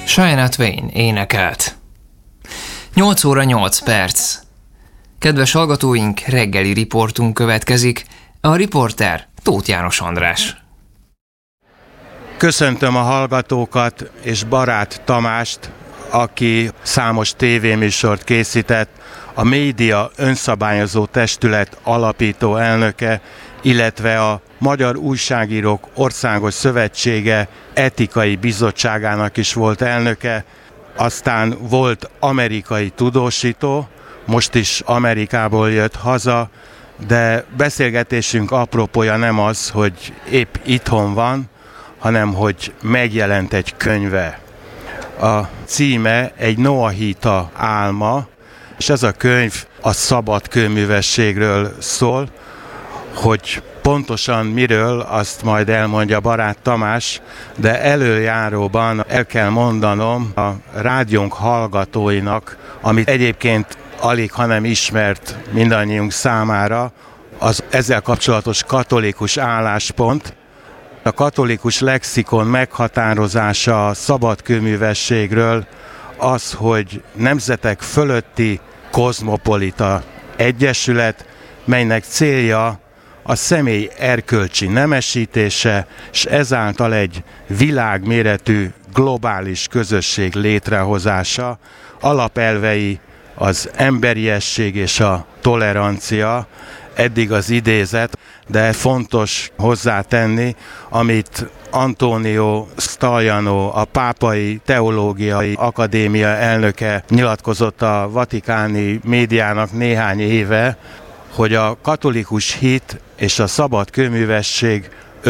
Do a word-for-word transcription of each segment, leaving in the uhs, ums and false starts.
Shania Twain énekelt. nyolc óra nyolc perc. Kedves hallgatóink, reggeli riportunk következik. A riporter Tóth János András. Köszöntöm a hallgatókat és Barát Tamást, aki számos tévéműsort készített, a Média Önszabályozó Testület alapító elnöke, illetve a Magyar Újságírók Országos Szövetsége Etikai Bizottságának is volt elnöke, aztán volt amerikai tudósító, most is Amerikából jött haza, de beszélgetésünk apropója nem az, hogy épp itthon van, hanem hogy megjelent egy könyve. A címe egy noahita álma, és ez a könyv a szabad kőművességről szól, hogy pontosan miről, azt majd elmondja Barát Tamás, de előjáróban el kell mondanom a rádiónk hallgatóinak, amit egyébként alig, hanem ismert mindannyiunk számára, az ezzel kapcsolatos katolikus álláspont. A katolikus lexikon meghatározása a szabad kőművességről az, hogy nemzetek fölötti kozmopolita egyesület, melynek célja a személy erkölcsi nemesítése, és ezáltal egy világméretű globális közösség létrehozása. Alapelvei az emberiesség és a tolerancia, eddig az idézet, de fontos hozzátenni, amit Antonio Stagliano, a Pápai Teológiai Akadémia elnöke nyilatkozott a vatikáni médiának néhány éve, hogy a katolikus hit és a szabad kőművesség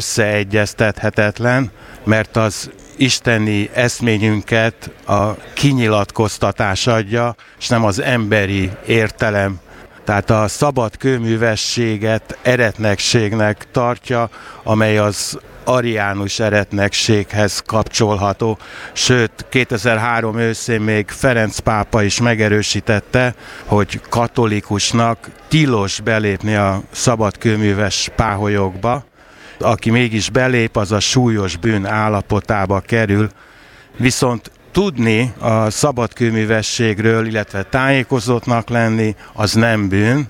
összeegyeztethetetlen, mert az isteni eszményünket a kinyilatkoztatás adja, és nem az emberi értelem. Tehát a szabad kőművességet eretnekségnek tartja, amely az ariánus eretnekséghez kapcsolható. Sőt, kétezer-három őszén még Ferenc pápa is megerősítette, hogy katolikusnak tilos belépni a szabad kőműves páholyokba. Aki mégis belép, az a súlyos bűn állapotába kerül. Viszont tudni a szabadkőművességről, illetve tájékozottnak lenni, az nem bűn.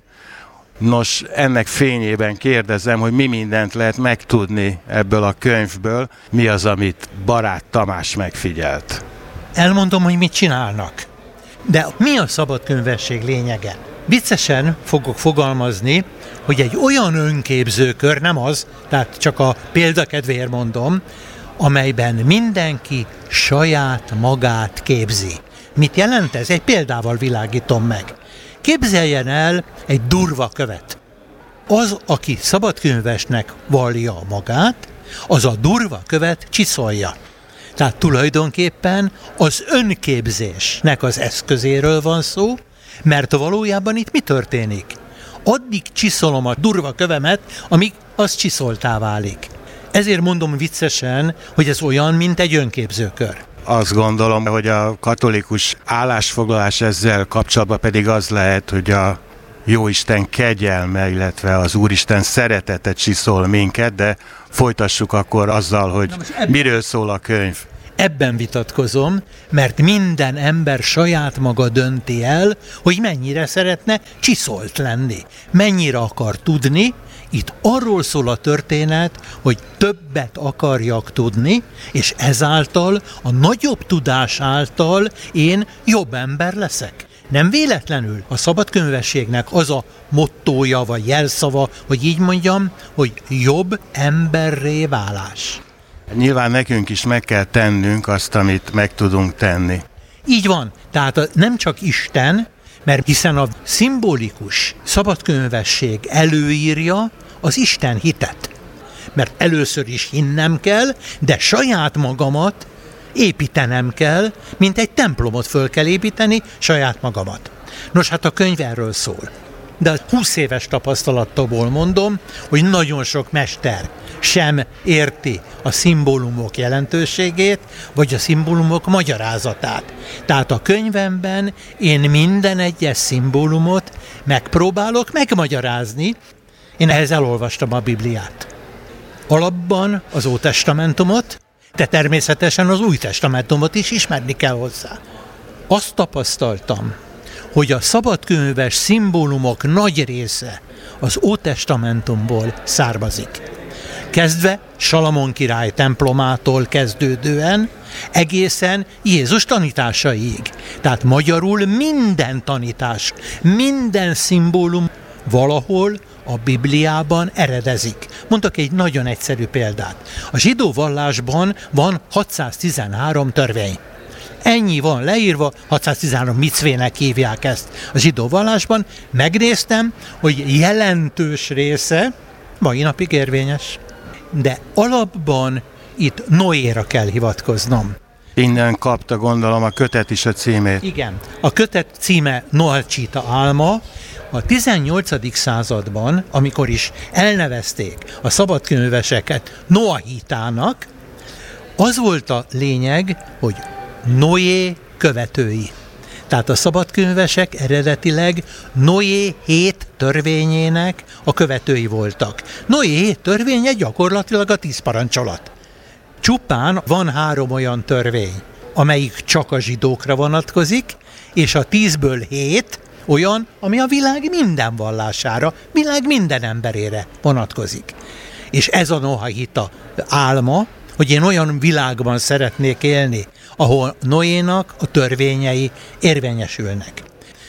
Nos, ennek fényében kérdezem, hogy mi mindent lehet megtudni ebből a könyvből, mi az, amit Barát Tamás megfigyelt. Elmondom, hogy mit csinálnak. De mi a szabadkőművesség lényege? Viccesen fogok fogalmazni, hogy egy olyan önképzőkör, nem az, tehát csak a példakedvéért mondom, amelyben mindenki saját magát képzi. Mit jelent ez? Egy példával világítom meg. Képzeljen el egy durva követ. Az, aki szabadkőművesnek vallja magát, az a durva követ csiszolja. Tehát tulajdonképpen az önképzésnek az eszközéről van szó, mert valójában itt mi történik? Addig csiszolom a durva kövemet, amíg az csiszoltá válik. Ezért mondom viccesen, hogy ez olyan, mint egy önképzőkör. Azt gondolom, hogy a katolikus állásfoglalás ezzel kapcsolatban pedig az lehet, hogy a Jóisten kegyelme, illetve az Úristen szeretete csiszol minket, de folytassuk akkor azzal, hogy ebben, miről szól a könyv. Ebben vitatkozom, mert minden ember saját maga dönti el, hogy mennyire szeretne csiszolt lenni, mennyire akar tudni. Itt arról szól a történet, hogy többet akarjak tudni, és ezáltal, a nagyobb tudás által én jobb ember leszek. Nem véletlenül a szabadkőművességnek az a mottója vagy jelszava, hogy így mondjam, hogy jobb emberré válás. Nyilván nekünk is meg kell tennünk azt, amit meg tudunk tenni. Így van. Tehát nem csak Isten, mert hiszen a szimbolikus szabadkőművesség előírja az Isten hitet. Mert először is hinnem kell, de saját magamat építenem kell, mint egy templomot föl kell építeni, saját magamat. Nos, hát a könyv erről szól. De a húsz éves tapasztalatból mondom, hogy nagyon sok mester sem érti a szimbólumok jelentőségét, vagy a szimbólumok magyarázatát. Tehát a könyvemben én minden egyes szimbólumot megpróbálok megmagyarázni. Én ehhez elolvastam a Bibliát. Alapban az Ótestamentumot, de természetesen az Új Testamentumot is ismerni kell hozzá. Azt tapasztaltam, hogy a szabadkönyves szimbólumok nagy része az Ótestamentumból származik. Kezdve Salamon király templomától kezdődően, egészen Jézus tanításaiig. Tehát magyarul minden tanítás, minden szimbólum valahol a Bibliában eredezik. Mondok egy nagyon egyszerű példát. A zsidó vallásban van hatszáztizenhárom törvény. Ennyi van leírva, hatszáztizenhárom micvének hívják ezt a zsidó vallásban. Megnéztem, hogy jelentős része mai napig érvényes. De alapban itt Noéra kell hivatkoznom. Innen kapta, gondolom, a kötet is a címét. Igen. A kötet címe Noachita álma. A tizennyolcadik században, amikor is elnevezték a szabadkönyveseket Noahitának, az volt a lényeg, hogy Noé követői. Tehát a szabadkönyvesek eredetileg Noé hét törvényének a követői voltak. Noé hét törvénye gyakorlatilag a tíz parancsolat. Csupán van három olyan törvény, amelyik csak a zsidókra vonatkozik, és a tízből hét olyan, ami a világ minden vallására, világ minden emberére vonatkozik. És ez a Noahita álma, hogy én olyan világban szeretnék élni, ahol Noénak a törvényei érvényesülnek.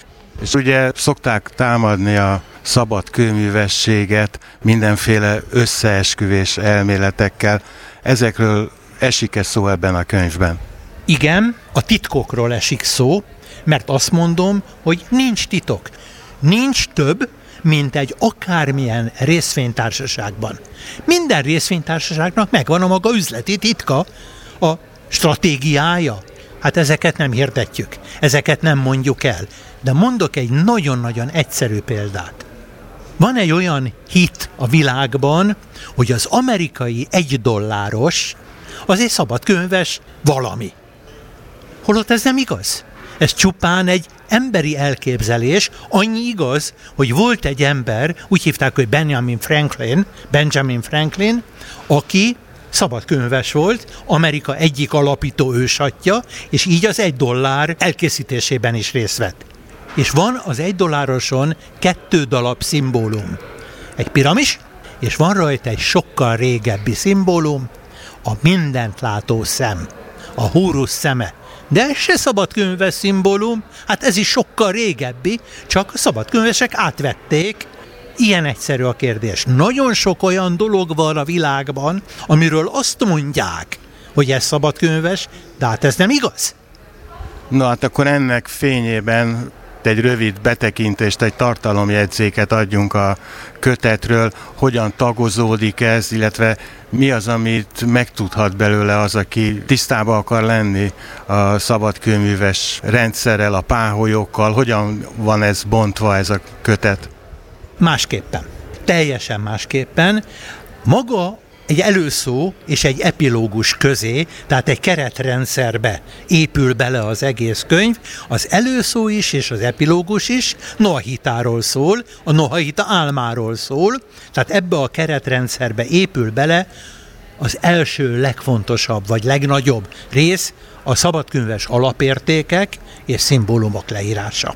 És ugye szokták támadni a szabad kőművességet mindenféle összeesküvés elméletekkel. Ezekről esik-e szó ebben a könyvben? Igen, a titkokról esik szó, mert azt mondom, hogy nincs titok. Nincs több, mint egy akármilyen részvénytársaságban. Minden részvénytársaságnak megvan a maga üzleti titka, a stratégiája. Hát ezeket nem hirdetjük, ezeket nem mondjuk el. De mondok egy nagyon-nagyon egyszerű példát. Van egy olyan hit a világban, hogy az amerikai egy dolláros az egy szabadkönyves valami. Holott ez nem igaz. Ez csupán egy emberi elképzelés, annyi igaz, hogy volt egy ember, úgy hívták, hogy Benjamin Franklin, Benjamin Franklin, aki szabadkönyves volt, Amerika egyik alapító ősatja, és így az egy dollár elkészítésében is részt vett. És van az egy dollároson kettő darab szimbólum. Egy piramis, és van rajta egy sokkal régebbi szimbólum, a mindent látó szem, a Hórusz szeme. De ez se szabadkönyves szimbólum, hát ez is sokkal régebbi, csak a szabadkönyvesek átvették. Ilyen egyszerű a kérdés. Nagyon sok olyan dolog van a világban, amiről azt mondják, hogy ez szabadkönyves, de hát ez nem igaz. Na hát akkor ennek fényében egy rövid betekintést, egy tartalomjegyzéket adjunk a kötetről, hogyan tagozódik ez, illetve mi az, amit megtudhat belőle az, aki tisztába akar lenni a szabadkőműves rendszerrel, a páholyokkal, hogyan van ez bontva, ez a kötet? Másképpen. Teljesen másképpen. Maga egy előszó és egy epilógus közé, tehát egy keretrendszerbe épül bele az egész könyv. Az előszó is és az epilógus is Noahitáról szól, a Noahita álmáról szól, tehát ebbe a keretrendszerbe épül bele az első legfontosabb vagy legnagyobb rész, a szabadkönyves alapértékek és szimbólumok leírása.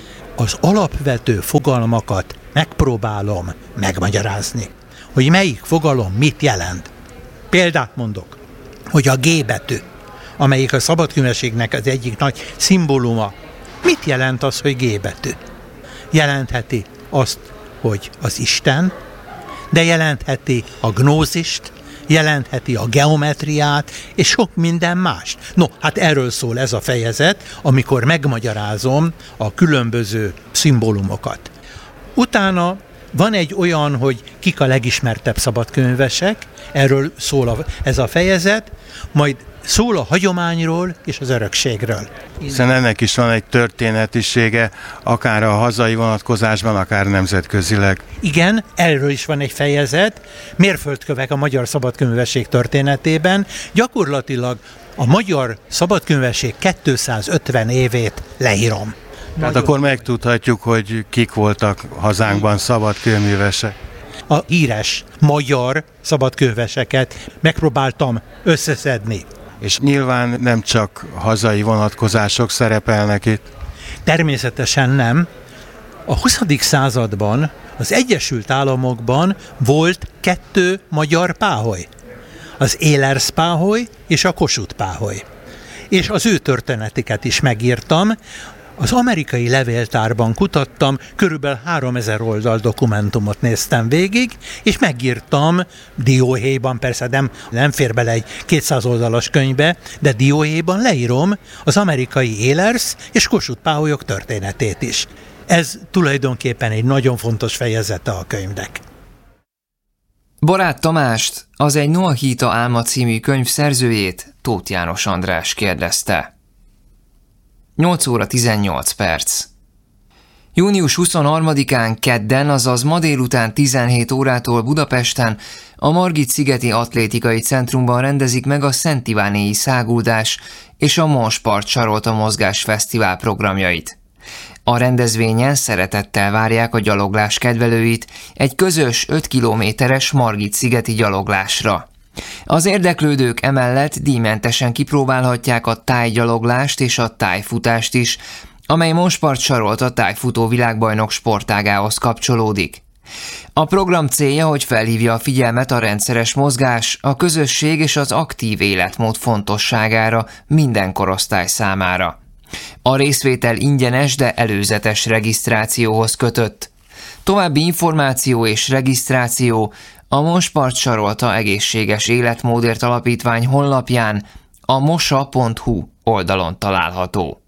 Az alapvető fogalmakat megpróbálom megmagyarázni, hogy melyik fogalom mit jelent. Példát mondok, hogy a G betű, amelyik a szabadkönyvességnek az egyik nagy szimbóluma. Mit jelent az, hogy G betű? Jelentheti azt, hogy az Isten, de jelentheti a gnózist, jelentheti a geometriát, és sok minden mást. No, hát erről szól ez a fejezet, amikor megmagyarázom a különböző szimbólumokat. Utána van egy olyan, hogy kik a legismertebb szabadkönyvesek, erről szól a, ez a fejezet, majd szól a hagyományról és az örökségről. Hiszen ennek is van egy történetisége, akár a hazai vonatkozásban, akár nemzetközileg. Igen, erről is van egy fejezet, mérföldkövek a magyar szabadkönyvesség történetében. Gyakorlatilag a magyar szabadkönyvesség kétszázötven évét leírom. Tehát akkor megtudhatjuk, hogy kik voltak hazánkban szabad kőművesek. A híres magyar szabadkőműveseket megpróbáltam összeszedni. És nyilván nem csak hazai vonatkozások szerepelnek itt. Természetesen nem. A huszadik században az Egyesült Államokban volt kettő magyar páholy. Az Ehlers páholy és a Kossuth páholy. És az ő történetiket is megírtam. Az amerikai levéltárban kutattam, körülbelül háromezer oldal dokumentumot néztem végig, és megírtam dióhéjban, persze nem, nem fér bele egy kétszáz oldalas könyvbe, de dióhéjban leírom az amerikai Ehlers és Kossuth páholyok történetét is. Ez tulajdonképpen egy nagyon fontos fejezete a könyvnek. Barát Tamást, az Egy Noahita álma című könyv szerzőjét, Tóth János András kérdezte. nyolc óra tizennyolc perc. június huszonharmadikán kedden, azaz ma délután tizenhét órától Budapesten a Margit-szigeti Atlétikai Centrumban rendezik meg a Szent Ivánéi Száguldás és a Monspart Sarolta Mozgás Fesztivál programjait. A rendezvényen szeretettel várják a gyaloglás kedvelőit egy közös öt kilométeres Margit-szigeti gyaloglásra. Az érdeklődők emellett díjmentesen kipróbálhatják a tájgyaloglást és a tájfutást is, amely Monspart Sarolta tájfutó világbajnok sportágához kapcsolódik. A program célja, hogy felhívja a figyelmet a rendszeres mozgás, a közösség és az aktív életmód fontosságára minden korosztály számára. A részvétel ingyenes, de előzetes regisztrációhoz kötött. További információ és regisztráció a Monspart Sarolta Egészséges Életmódért Alapítvány honlapján, a mosa pont hu oldalon található.